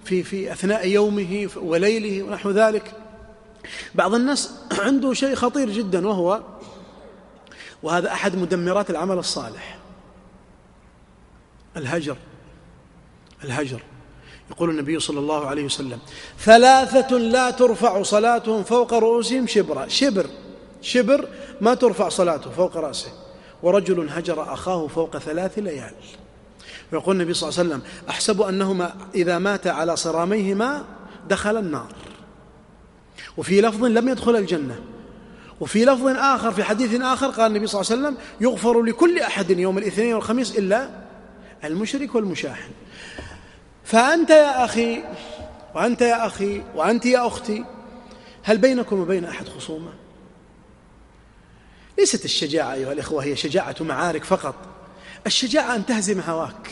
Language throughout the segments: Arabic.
في أثناء يومه وليله ونحو ذلك. بعض الناس عنده شيء خطير جدا، وهذا أحد مدمرات العمل الصالح، الهجر. يقول النبي صلى الله عليه وسلم: ثلاثة لا ترفع صلاتهم فوق رؤوسهم شبر ما ترفع صلاته فوق رأسه، ورجل هجر أخاه فوق 3 ليال. ويقول النبي صلى الله عليه وسلم: أحسب أنهما إذا مات على صراميهما دخل النار. وفي لفظ لم يدخل الجنة. وفي لفظ آخر في حديث آخر قال النبي صلى الله عليه وسلم: يغفر لكل أحد يوم الاثنين والخميس إلا المشرك والمشاحن. فأنت يا أخي، وأنت يا أخي، وأنت يا أختي، هل بينكم وبين أحد خصومة؟ ليست الشجاعة أيها الإخوة هي شجاعة معارك فقط، الشجاعة أن تهزم هواك.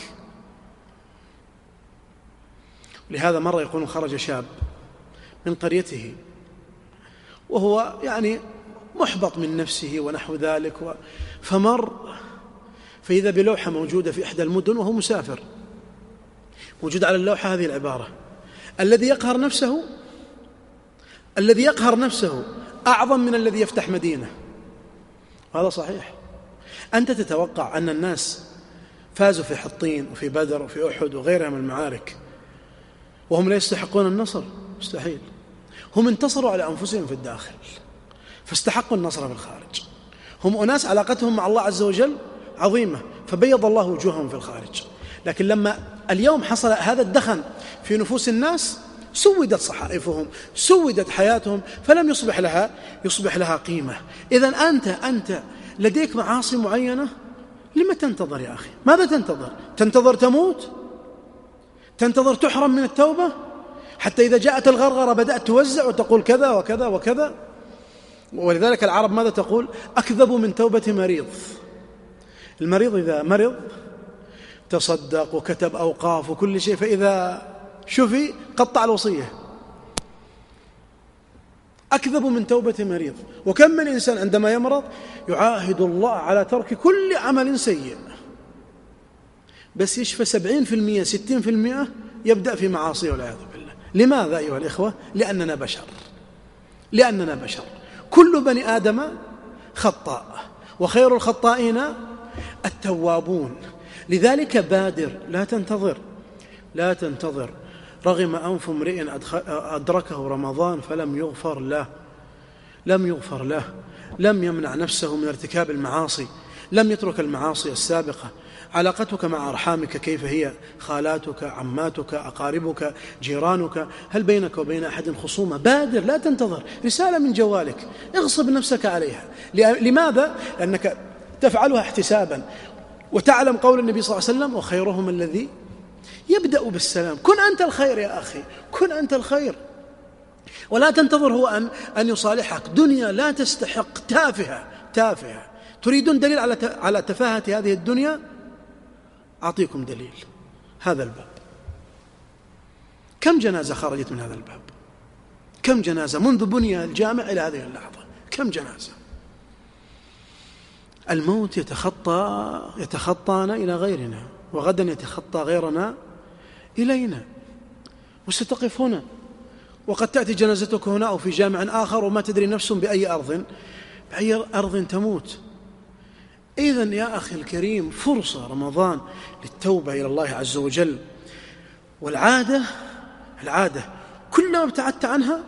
لهذا مرة يقول خرج شاب من قريته وهو يعني محبط من نفسه ونحو ذلك، فمر فإذا بلوحة موجودة في إحدى المدن وهو مسافر، موجود على اللوحة هذه العبارة: الذي يقهر نفسه أعظم من الذي يفتح مدينة. هذا صحيح. أنت تتوقع أن الناس فازوا في حطين وفي بدر وفي أحد وغيرها من المعارك وهم لا يستحقون النصر؟ مستحيل. هم انتصروا على أنفسهم في الداخل فاستحقوا النصر في الخارج. هم أناس علاقتهم مع الله عز وجل عظيمة فبيض الله وجوههم في الخارج. لكن لما اليوم حصل هذا الدخن في نفوس الناس سودت صحائفهم، سودت حياتهم، فلم يصبح لها قيمة. إذن أنت لديك معاصي معينة، لما تنتظر يا أخي؟ ماذا تنتظر؟ تنتظر تموت؟ تنتظر تحرم من التوبة حتى إذا جاءت الغرغرة بدأت توزع وتقول كذا وكذا وكذا؟ ولذلك العرب ماذا تقول؟ أكذب من توبة مريض. المريض إذا مرض تصدق وكتب أوقاف وكل شيء، فإذا شفي قطع الوصية. أكذب من توبة مريض. وكم من إنسان عندما يمرض يعاهد الله على ترك كل عمل سيء، بس يشفى 70% 60% يبدأ في معاصيه والعياذ بالله. لماذا أيها الإخوة؟ لأننا بشر. كل بني آدم خطاء، وخير الخطائين التوابون. لذلك بادر، لا تنتظر. رغم أنف امرئ أدركه رمضان فلم يغفر له، لم يمنع نفسه من ارتكاب المعاصي، لم يترك المعاصي السابقة. علاقتك مع أرحامك كيف هي؟ خالاتك، عماتك، أقاربك، جيرانك، هل بينك وبين أحد خصومة؟ بادر، لا تنتظر. رسالة من جوالك اغصب نفسك عليها. لماذا؟ لأنك تفعلها احتسابا، وتعلم قول النبي صلى الله عليه وسلم: وخيرهم الذي يبدأ بالسلام. كن أنت الخير يا أخي، كن أنت الخير، ولا تنتظر هو أن يصالحك. دنيا لا تستحق، تافهة. تريدون دليل على تفاهة هذه الدنيا؟ أعطيكم دليل. هذا الباب، كم جنازة خرجت من هذا الباب؟ كم جنازة منذ بني الجامع إلى هذه اللحظة؟ كم جنازة؟ الموت يتخطانا إلى غيرنا، وغدا يتخطى غيرنا إلينا، وستقف هنا، وقد تأتي جنازتك هنا أو في جامع آخر، وما تدري نفس بأي أرض تموت. إذن يا أخي الكريم، فرصة رمضان للتوبة إلى الله عز وجل. والعادة كلما ابتعدت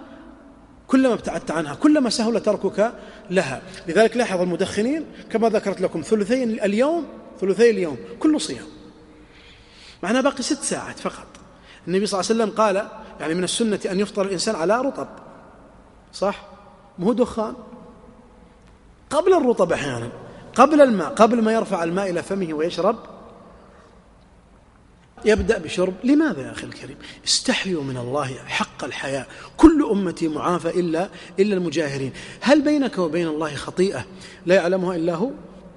عنها كلما سهل تركك لها. لذلك لاحظ المدخنين كما ذكرت لكم ثلثي اليوم كله صيام، معناه باقي 6 ساعات فقط. النبي صلى الله عليه وسلم قال يعني من السنة أن يفطر الإنسان على رطب، صح؟ مو دخان. قبل الرطب أحيانا، قبل الماء، قبل ما يرفع الماء إلى فمه ويشرب يبدأ بشرب. لماذا يا أخي الكريم؟ استحيوا من الله حق الحياء. كل أمتي معافى إلا المجاهرين. هل بينك وبين الله خطيئة لا يعلمها إلا هو؟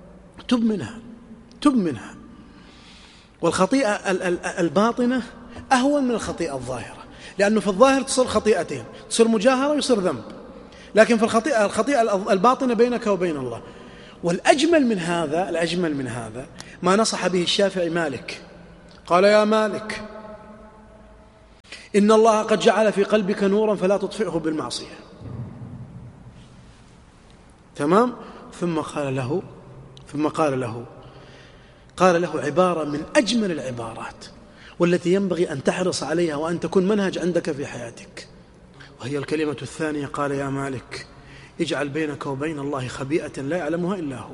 تب منها. والخطيئة الباطنة أهون من الخطيئة الظاهرة، لأنه في الظاهر تصير خطيئتين، تصير مجاهرة ويصير ذنب، لكن في الخطيئة الباطنة بينك وبين الله. والأجمل من هذا ما نصح به الشافعي مالك. قال: يا مالك، إن الله قد جعل في قلبك نورا فلا تطفئه بالمعصية. تمام. ثم قال له عبارة من أجمل العبارات والتي ينبغي أن تحرص عليها وأن تكون منهج عندك في حياتك، وهي الكلمة الثانية. قال: يا مالك اجعل بينك وبين الله خبيئة لا يعلمها إلا هو.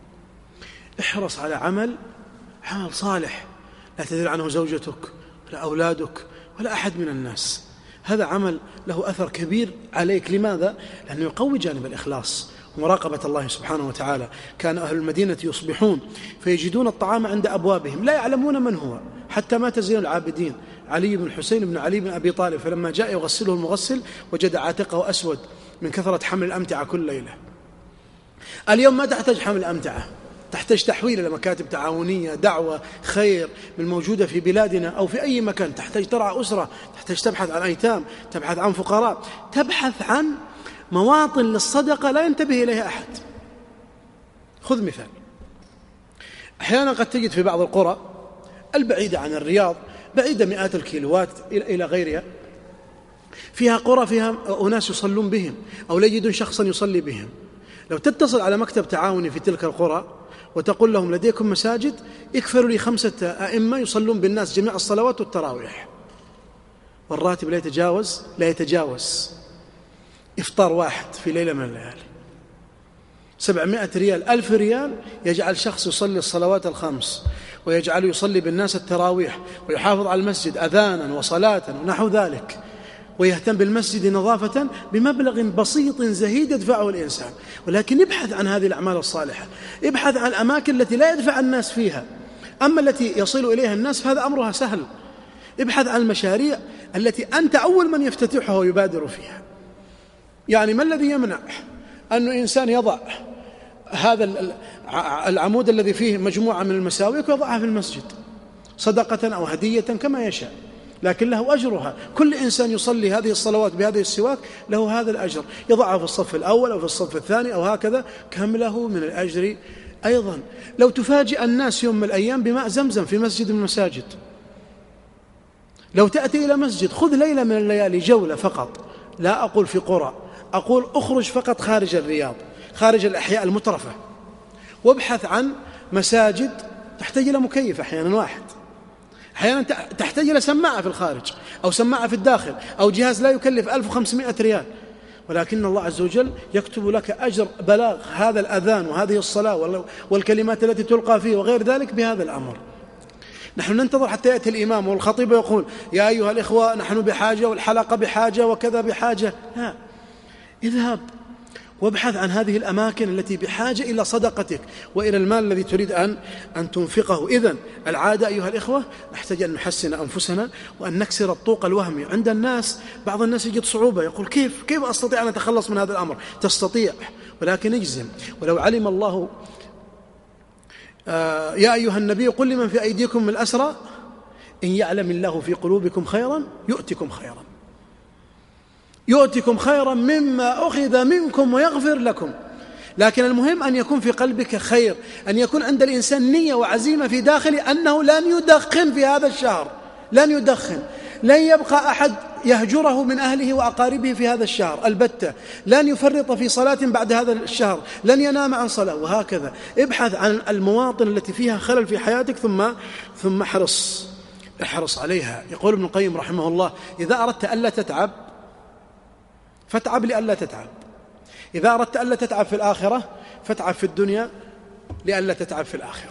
احرص على عمل صالح لا تدري عنه زوجتك ولا أولادك ولا أحد من الناس. هذا عمل له أثر كبير عليك. لماذا؟ لأنه يقوي جانب الإخلاص ومراقبة الله سبحانه وتعالى. كان أهل المدينة يصبحون فيجدون الطعام عند أبوابهم لا يعلمون من هو، حتى مات زين العابدين علي بن الحسين بن علي بن أبي طالب، فلما جاء يغسله المغسل وجد عاتقه أسود من كثرة حمل الأمتعة كل ليلة. اليوم ما تحتاج حمل أمتعة، تحتاج تحويل إلى مكاتب تعاونية، دعوة خير من موجودة في بلادنا أو في أي مكان. تحتاج ترعى أسرة، تحتاج تبحث عن أيتام، تبحث عن فقراء، تبحث عن مواطن للصدقة لا ينتبه إليها أحد. خذ مثال: أحيانا قد تجد في بعض القرى البعيدة عن الرياض، بعيدة مئات الكيلوات إلى غيرها، فيها قرى فيها أناس يصلون بهم أو لا يجدون شخصا يصلي بهم. لو تتصل على مكتب تعاوني في تلك القرى وتقول لهم: لديكم مساجد؟ يكفلوا لي 5 أئمة يصلون بالناس جميع الصلوات والتراويح، والراتب لا يتجاوز إفطار واحد في ليلة من الليالي. 700 ريال، 1000 ريال يجعل شخص يصلي الصلوات الخمس، ويجعله يصلي بالناس التراويح، ويحافظ على المسجد أذانا وصلاة ونحو ذلك، ويهتم بالمسجد نظافة بمبلغ بسيط زهيد يدفعه الإنسان. ولكن ابحث عن هذه الأعمال الصالحة، ابحث عن الأماكن التي لا يدفع الناس فيها، أما التي يصل إليها الناس فهذا أمرها سهل. ابحث عن المشاريع التي أنت أول من يفتتحها ويبادر فيها. يعني ما الذي يمنع أن إنسان يضع هذا العمود الذي فيه مجموعة من المساويك ويضعها في المسجد صدقة أو هدية كما يشاء، لكن له أجرها. كل إنسان يصلي هذه الصلوات بهذه السواك له هذا الأجر، يضعها في الصف الأول أو في الصف الثاني أو هكذا، كم له من الأجر أيضا. لو تفاجئ الناس يوم من الأيام بماء زمزم في مسجد من المساجد، لو تأتي إلى مسجد خذ ليلة من الليالي جولة فقط، لا أقول في قرى، أقول أخرج فقط خارج الرياض، خارج الأحياء المترفة، وابحث عن مساجد تحتاج إلى مكيف أحيانا واحد، أحيانا تحتاج إلى سماعة في الخارج أو سماعة في الداخل أو جهاز لا يكلف 1500 ريال، ولكن الله عز وجل يكتب لك أجر بلاغ هذا الأذان وهذه الصلاة والكلمات التي تلقى فيه وغير ذلك بهذا الأمر. نحن ننتظر حتى يأتي الإمام والخطيب يقول: يا أيها الإخوة نحن بحاجة والحلقة بحاجة وكذا بحاجة. لا، اذهب وابحث عن هذه الأماكن التي بحاجة إلى صدقتك وإلى المال الذي تريد أن تنفقه. إذن العادة أيها الإخوة نحتاج أن نحسن أنفسنا وأن نكسر الطوق الوهمي عند الناس. بعض الناس يجد صعوبة، يقول: كيف أستطيع أن أتخلص من هذا الأمر؟ تستطيع، ولكن اجزم. ولو علم الله يا أيها النبي قل لمن في أيديكم من الأسرى إن يعلم الله في قلوبكم خيرا يؤتكم خيرا مما أخذ منكم ويغفر لكم. لكن المهم أن يكون في قلبك خير، أن يكون عند الإنسان نية وعزيمة في داخله أنه لن يدخن في هذا الشهر، لن يبقى أحد يهجره من أهله وأقاربه في هذا الشهر البتة، لن يفرط في صلاة بعد هذا الشهر، لن ينام عن صلاة، وهكذا. ابحث عن المواطن التي فيها خلل في حياتك ثم احرص عليها. يقول ابن القيم رحمه الله: إذا أردت ألا تتعب فاتعب لألا تتعب، إذا أردت ألا تتعب في الآخرة فاتعب في الدنيا لألا تتعب في الآخرة.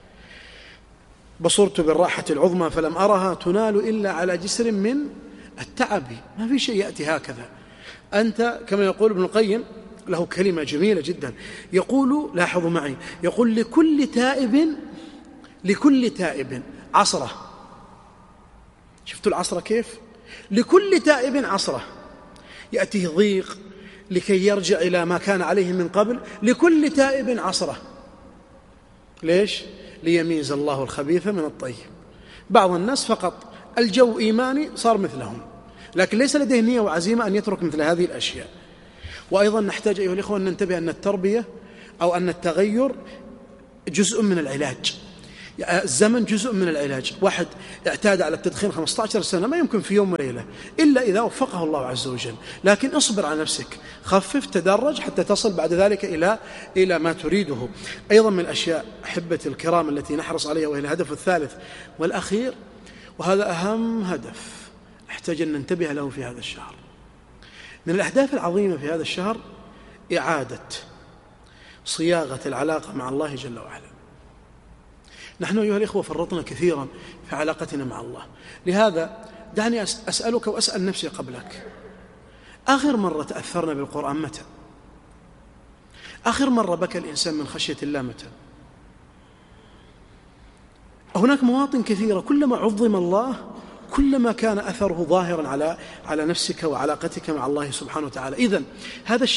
بصرت بالراحة العظمى فلم أرها تنال إلا على جسر من التعب. ما في شيء يأتي هكذا. أنت كما يقول ابن القيم، له كلمة جميلة جدا، يقول، لاحظوا معي، يقول: لكل تائب عصرة. شفتوا العصرة كيف؟ لكل تائب عصرة، يأتيه ضيق لكي يرجع إلى ما كان عليه من قبل. لكل تائب عصرة. ليش؟ ليميز الله الخبيث من الطيب. بعض الناس فقط الجو إيماني صار مثلهم، لكن ليس لديه نية وعزيمة أن يترك مثل هذه الأشياء. وأيضا نحتاج أيها الإخوة أن ننتبه أن التربية أو أن التغير جزء من العلاج. الزمن جزء من العلاج. واحد اعتاد على التدخين 15 سنة ما يمكن في يوم وليلة إلا إذا وفقه الله عز وجل، لكن اصبر على نفسك، خفف، تدرج حتى تصل بعد ذلك إلى ما تريده. أيضا من الأشياء أحبتي الكرام التي نحرص عليها، وهي الهدف الثالث والأخير، وهذا أهم هدف نحتاج أن ننتبه له في هذا الشهر. من الأهداف العظيمة في هذا الشهر إعادة صياغة العلاقة مع الله جل وعلا. نحن أيها الإخوة فرطنا كثيرا في علاقتنا مع الله، لهذا دعني أسألك وأسأل نفسي قبلك: آخر مرة تأثرنا بالقرآن متى؟ آخر مرة بكى الإنسان من خشية الله متى؟ هناك مواطن كثيرة كلما عظم الله كلما كان أثره ظاهرا على نفسك وعلاقتك مع الله سبحانه وتعالى. إذن هذا